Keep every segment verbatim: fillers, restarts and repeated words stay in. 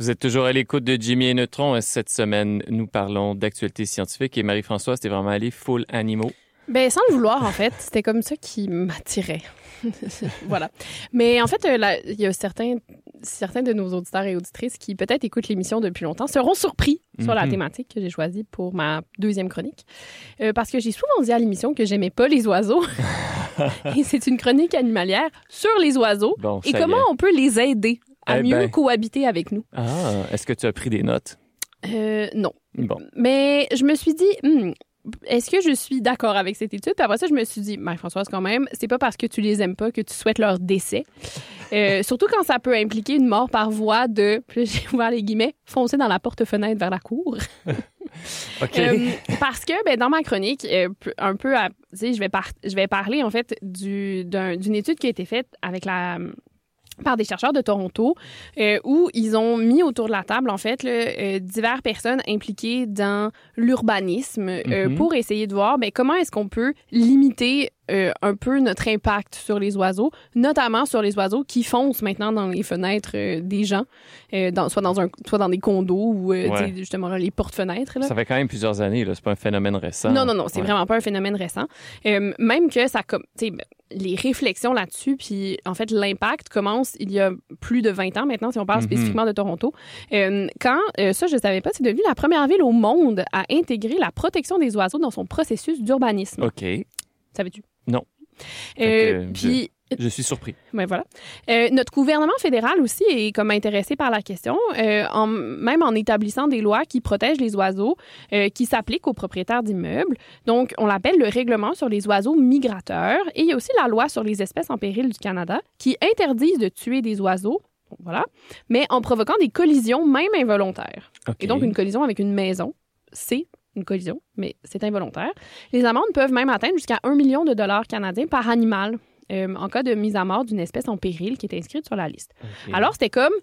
Vous êtes toujours à l'écoute de Jimmy et Neutron. Cette semaine, nous parlons d'actualité scientifique et Marie-Françoise, t'es vraiment allée full animaux. Ben sans le vouloir, en fait. C'était comme ça qui m'attirait. Voilà. Mais en fait, il y a certains, certains de nos auditeurs et auditrices qui peut-être écoutent l'émission depuis longtemps seront surpris mm-hmm. sur la thématique que j'ai choisie pour ma deuxième chronique. Euh, parce que j'ai souvent dit à l'émission que j'aimais pas les oiseaux. Et c'est une chronique animalière sur les oiseaux bon, et comment on peut les aider à eh mieux ben. cohabiter avec nous. Ah, est-ce que tu as pris des notes? Euh, non. Bon. Mais je me suis dit, hmm, est-ce que je suis d'accord avec cette étude? Puis après ça, je me suis dit, Marie-Françoise, quand même, c'est pas parce que tu les aimes pas que tu souhaites leur décès. Euh, surtout quand ça peut impliquer une mort par voie de, puis j'ai ouvert les guillemets, foncer dans la porte-fenêtre vers la cour. OK. Euh, parce que, ben, dans ma chronique, euh, un peu, à, tu sais, je vais par- je vais parler, en fait, du, d'un, d'une étude qui a été faite avec la... par des chercheurs de Toronto, euh, où ils ont mis autour de la table, en fait, là, euh, diverses personnes impliquées dans l'urbanisme euh, mm-hmm. pour essayer de voir ben, comment est-ce qu'on peut limiter euh, un peu notre impact sur les oiseaux, notamment sur les oiseaux qui foncent maintenant dans les fenêtres euh, des gens, euh, dans, soit, dans un, soit dans des condos ou euh, ouais. justement là, les portes-fenêtres. Là. Ça fait quand même plusieurs années, là. C'est pas un phénomène récent. Non, non, non, c'est ouais. vraiment pas un phénomène récent. Euh, même que ça... Tu sais, les réflexions là-dessus, puis en fait, l'impact commence il y a plus de vingt ans maintenant, si on parle mm-hmm. spécifiquement de Toronto. Euh, quand, euh, ça, je ne savais pas, c'est devenu la première ville au monde à intégrer la protection des oiseaux dans son processus d'urbanisme. OK. Savais-tu? Non. Euh, puis... Je suis surpris. Ben voilà. Euh, notre gouvernement fédéral aussi est comme intéressé par la question, euh, en, même en établissant des lois qui protègent les oiseaux, euh, qui s'appliquent aux propriétaires d'immeubles. Donc, on l'appelle le règlement sur les oiseaux migrateurs. Et il y a aussi la loi sur les espèces en péril du Canada qui interdisent de tuer des oiseaux, voilà, mais en provoquant des collisions même involontaires. Okay. Et donc, une collision avec une maison, c'est une collision, mais c'est involontaire. Les amendes peuvent même atteindre jusqu'à un million de dollars canadiens par animal. Euh, en cas de mise à mort d'une espèce en péril qui est inscrite sur la liste. Okay. Alors, c'était comme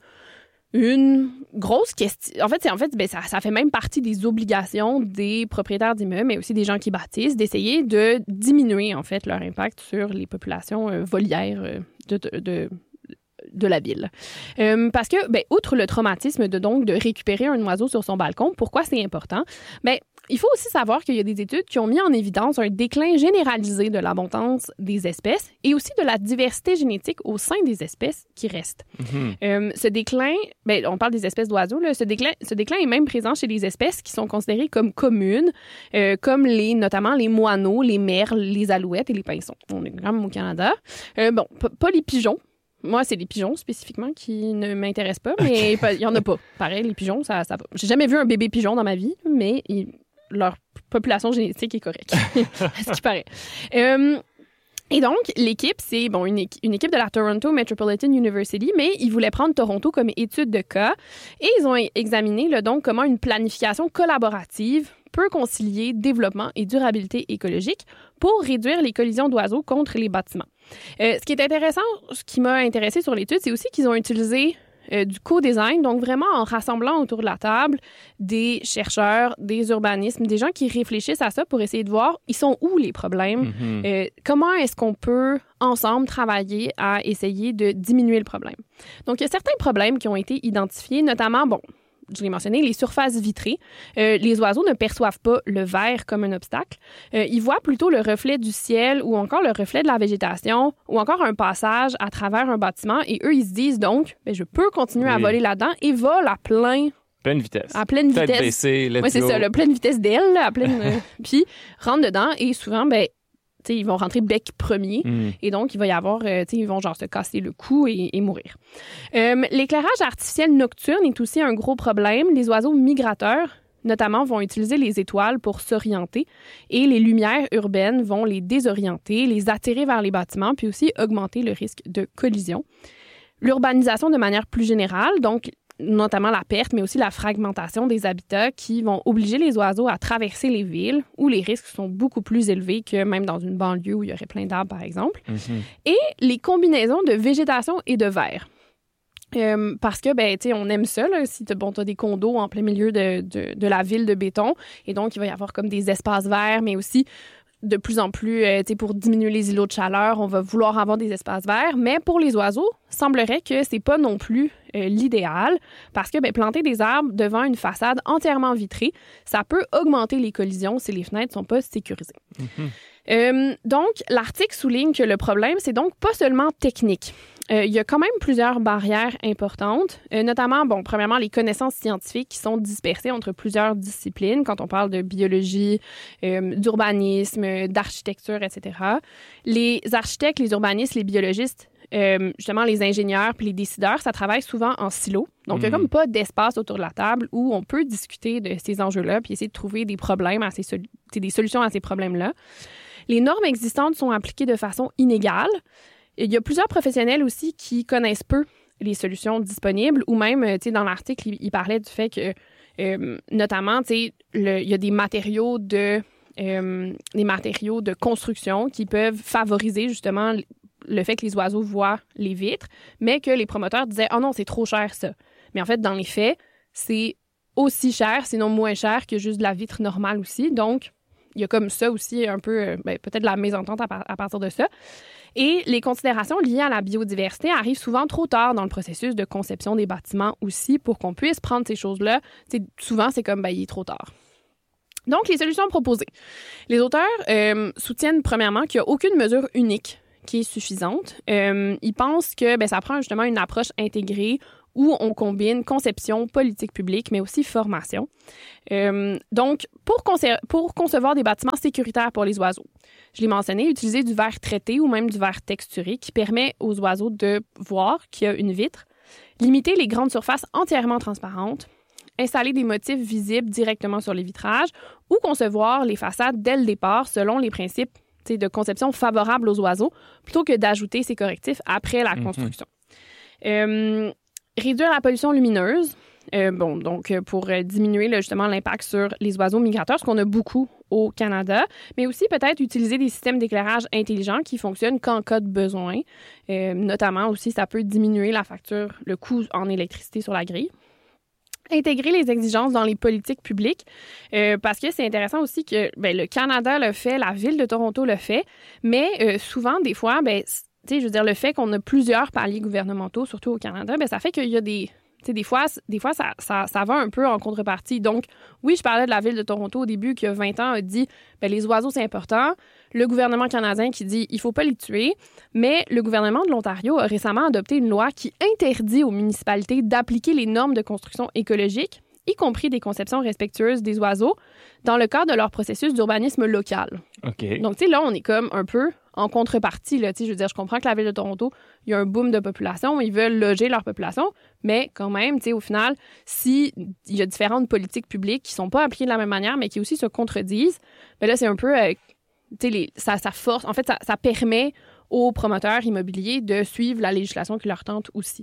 une grosse question. En fait, c'est, en fait ben, ça, ça fait même partie des obligations des propriétaires d'immeubles, mais aussi des gens qui bâtissent, d'essayer de diminuer, en fait, leur impact sur les populations euh, volières euh, de, de, de, de la ville. Euh, parce que, ben, outre le traumatisme de, donc, de récupérer un oiseau sur son balcon, pourquoi c'est important? Ben, il faut aussi savoir qu'il y a des études qui ont mis en évidence un déclin généralisé de l'abondance des espèces et aussi de la diversité génétique au sein des espèces qui restent. Mm-hmm. Euh, ce déclin, ben, on parle des espèces d'oiseaux, là, ce, déclin, ce déclin est même présent chez les espèces qui sont considérées comme communes, euh, comme les, notamment les moineaux, les merles, les alouettes et les pinsons. On est quand même au Canada. Euh, bon, p- pas les pigeons. Moi, c'est les pigeons spécifiquement qui ne m'intéressent pas, mais il okay. y en a pas. Pareil, les pigeons, ça, ça... J'ai jamais vu un bébé pigeon dans ma vie, mais... Il... leur population génétique est correcte, à ce qui paraît. Euh, et donc, l'équipe, c'est bon, une, équ- une équipe de la Toronto Metropolitan University, mais ils voulaient prendre Toronto comme étude de cas et ils ont examiné là, donc, comment une planification collaborative peut concilier développement et durabilité écologique pour réduire les collisions d'oiseaux contre les bâtiments. Euh, ce qui est intéressant, ce qui m'a intéressé sur l'étude, c'est aussi qu'ils ont utilisé Euh, du co-design, donc vraiment en rassemblant autour de la table des chercheurs, des urbanismes, des gens qui réfléchissent à ça pour essayer de voir ils sont où les problèmes, mm-hmm. euh, comment est-ce qu'on peut ensemble travailler à essayer de diminuer le problème. Donc, il y a certains problèmes qui ont été identifiés, notamment, bon, je l'ai mentionné, les surfaces vitrées. Euh, les oiseaux ne perçoivent pas le verre comme un obstacle. Euh, ils voient plutôt le reflet du ciel ou encore le reflet de la végétation ou encore un passage à travers un bâtiment. Et eux, ils se disent donc, ben, je peux continuer oui. à voler là-dedans et volent à plein... Pleine vitesse. À pleine Tête vitesse. baissée, let's Oui, c'est go. ça, la pleine vitesse d'aile, à pleine... euh, puis, rentrent dedans et souvent, ben T'sais, ils vont rentrer bec premier mm. et donc il va y avoir, euh, ils vont genre se casser le cou et, et mourir. Euh, l'éclairage artificiel nocturne est aussi un gros problème. Les oiseaux migrateurs, notamment, vont utiliser les étoiles pour s'orienter et les lumières urbaines vont les désorienter, les attirer vers les bâtiments puis aussi augmenter le risque de collision. L'urbanisation de manière plus générale, donc notamment la perte, mais aussi la fragmentation des habitats qui vont obliger les oiseaux à traverser les villes où les risques sont beaucoup plus élevés que même dans une banlieue où il y aurait plein d'arbres, par exemple. Mm-hmm. Et les combinaisons de végétation et de verre. Euh, parce que, ben, tu sais, on aime ça, là, si t'as, bon, t'as des condos en plein milieu de, de, de la ville de béton, et donc il va y avoir comme des espaces verts, mais aussi de plus en plus, euh, tu sais, pour diminuer les îlots de chaleur, on va vouloir avoir des espaces verts. Mais pour les oiseaux, semblerait que c'est pas non plus euh, l'idéal parce que ben, planter des arbres devant une façade entièrement vitrée, ça peut augmenter les collisions si les fenêtres sont pas sécurisées. Mm-hmm. Euh, donc, l'article souligne que le problème, c'est donc pas seulement technique. Euh, il y a quand même plusieurs barrières importantes, euh, notamment, bon, premièrement, les connaissances scientifiques qui sont dispersées entre plusieurs disciplines quand on parle de biologie, euh, d'urbanisme, d'architecture, et cetera. Les architectes, les urbanistes, les biologistes, euh, justement, les ingénieurs puis les décideurs, ça travaille souvent en silo. Donc, mmh. il n'y a comme pas d'espace autour de la table où on peut discuter de ces enjeux-là puis essayer de trouver des problèmes à ces sol- des solutions à ces problèmes-là. Les normes existantes sont appliquées de façon inégale. Il y a plusieurs professionnels aussi qui connaissent peu les solutions disponibles ou même, tu sais, dans l'article, il, il parlait du fait que, euh, notamment, tu sais, il y a des matériaux de, euh, des matériaux de construction qui peuvent favoriser justement le fait que les oiseaux voient les vitres, mais que les promoteurs disaient « Oh non, c'est trop cher ça ». Mais en fait, dans les faits, c'est aussi cher, sinon moins cher que juste de la vitre normale aussi. Donc, il y a comme ça aussi un peu, ben, peut-être de la mésentente à, par- à partir de ça. Et les considérations liées à la biodiversité arrivent souvent trop tard dans le processus de conception des bâtiments aussi pour qu'on puisse prendre ces choses-là. T'sais, souvent, c'est comme, ben, il est trop tard. Donc, les solutions proposées. Les auteurs euh, soutiennent premièrement qu'il n'y a aucune mesure unique qui est suffisante. Euh, ils pensent que ben, ça prend justement une approche intégrée où on combine conception, politique publique, mais aussi formation. Euh, donc, pour, conce- pour concevoir des bâtiments sécuritaires pour les oiseaux, je l'ai mentionné, utiliser du verre traité ou même du verre texturé qui permet aux oiseaux de voir qu'il y a une vitre, limiter les grandes surfaces entièrement transparentes, installer des motifs visibles directement sur les vitrages ou concevoir les façades dès le départ selon les principes de conception favorables aux oiseaux plutôt que d'ajouter ces correctifs après la construction. Mm-hmm. Euh, réduire la pollution lumineuse, euh, bon, donc pour euh, diminuer là, justement l'impact sur les oiseaux migrateurs, ce qu'on a beaucoup au Canada, mais aussi peut-être utiliser des systèmes d'éclairage intelligents qui fonctionnent qu'en cas de besoin. Euh, notamment aussi, ça peut diminuer la facture, le coût en électricité sur la grille. Intégrer les exigences dans les politiques publiques, euh, parce que c'est intéressant aussi que ben, le Canada le fait, la ville de Toronto le fait, mais euh, souvent, des fois, ben, tu sais, je veux dire, le fait qu'on a plusieurs paliers gouvernementaux, surtout au Canada, ben, ça fait qu'il y a des... Tu sais, des fois, des fois ça, ça, ça va un peu en contrepartie. Donc, oui, je parlais de la ville de Toronto au début qui, il y a vingt ans, a dit ben, les oiseaux, c'est important. Le gouvernement canadien qui dit il ne faut pas les tuer. Mais le gouvernement de l'Ontario a récemment adopté une loi qui interdit aux municipalités d'appliquer les normes de construction écologique, y compris des conceptions respectueuses des oiseaux, dans le cadre de leur processus d'urbanisme local. OK. Donc, tu sais, là, on est comme un peu en contrepartie. Là, tu sais, je veux dire, je comprends que la ville de Toronto, il y a un boom de population, ils veulent loger leur population, mais quand même, tu sais, au final, s'il y a différentes politiques publiques qui sont pas appliquées de la même manière, mais qui aussi se contredisent, bien là, c'est un peu, euh, tu sais, les, ça, ça force, en fait, ça, ça permet aux promoteurs immobiliers de suivre la législation qui leur tente aussi.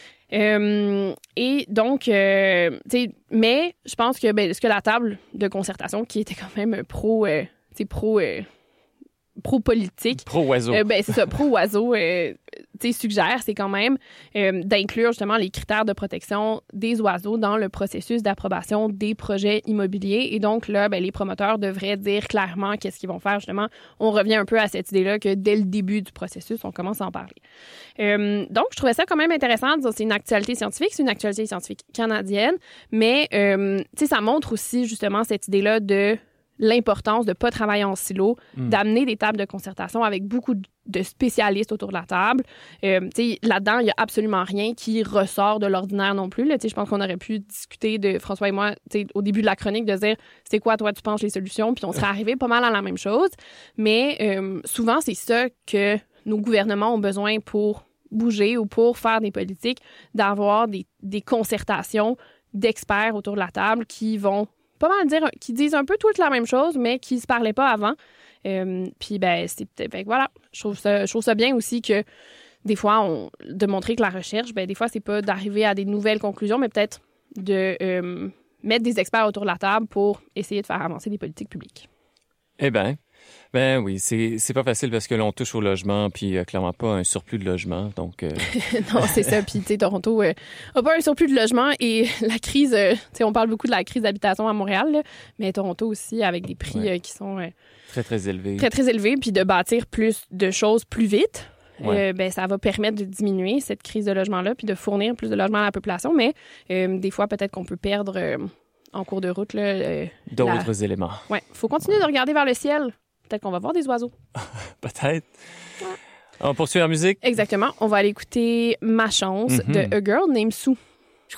Euh, et donc, euh, tu sais, mais je pense que, ben, ce que la table de concertation, qui était quand même pro, euh, tu sais, pro... Euh, pro-politique. Pro-oiseau. Euh, ben, c'est ça, pro-oiseau, euh, tu sais, suggère, c'est quand même euh, d'inclure justement les critères de protection des oiseaux dans le processus d'approbation des projets immobiliers. Et donc, là, ben, les promoteurs devraient dire clairement qu'est-ce qu'ils vont faire, justement. On revient un peu à cette idée-là que dès le début du processus, on commence à en parler. Euh, donc, je trouvais ça quand même intéressant. C'est une actualité scientifique, c'est une actualité scientifique canadienne, mais, euh, tu sais, ça montre aussi, justement, cette idée-là de l'importance de ne pas travailler en silo, mm. d'amener des tables de concertation avec beaucoup de spécialistes autour de la table. Euh, là-dedans, il n'y a absolument rien qui ressort de l'ordinaire non plus. Là, je pense qu'on aurait pu discuter de François et moi au début de la chronique, de dire c'est quoi, toi, tu penses les solutions, puis on serait arrivé pas mal à la même chose. Mais euh, souvent, c'est ça que nos gouvernements ont besoin pour bouger ou pour faire des politiques, d'avoir des, des concertations d'experts autour de la table qui vont pas mal dire, qui disent un peu toutes la même chose, mais qui se parlaient pas avant. Euh, puis, ben, c'est ben, voilà, je trouve ça, je trouve ça bien aussi que des fois, on, de montrer que la recherche, ben, des fois, c'est pas d'arriver à des nouvelles conclusions, mais peut-être de euh, mettre des experts autour de la table pour essayer de faire avancer des politiques publiques. Eh bien, Ben oui, c'est c'est pas facile parce que l'on touche au logement, puis euh, clairement pas un surplus de logement, donc... Euh... non, c'est ça. Puis, tu sais, Toronto euh, a pas un surplus de logement et la crise, euh, tu sais, on parle beaucoup de la crise d'habitation à Montréal, là, mais Toronto aussi, avec des prix ouais. euh, qui sont... Euh, très, très élevés. Très, très élevés, puis de bâtir plus de choses plus vite. Ouais. Euh, ben, ça va permettre de diminuer cette crise de logement-là puis de fournir plus de logements à la population, mais euh, des fois, peut-être qu'on peut perdre euh, en cours de route... Là, euh, d'autres la... éléments. Oui, il faut continuer de regarder vers le ciel. Peut-être qu'on va voir des oiseaux. Peut-être. Ouais. On poursuit la musique? Exactement. On va aller écouter Ma chance mm-hmm. de A Girl Named Sue.